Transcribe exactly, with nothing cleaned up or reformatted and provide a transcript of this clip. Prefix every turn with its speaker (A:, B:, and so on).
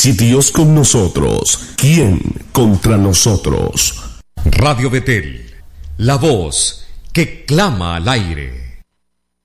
A: Si Dios con nosotros, ¿quién contra nosotros?
B: Radio Betel, la voz que clama al aire.